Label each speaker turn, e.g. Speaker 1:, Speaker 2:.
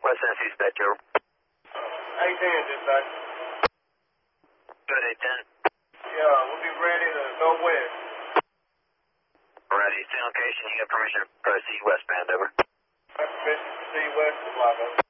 Speaker 1: West Tennessee dispatch, over.
Speaker 2: 810, dispatch.
Speaker 1: Good, 810.
Speaker 2: Yeah, we'll be ready to go west.
Speaker 1: Alrighty, stay on location. You have permission to proceed westbound, over.
Speaker 2: Permission to proceed west, block, over.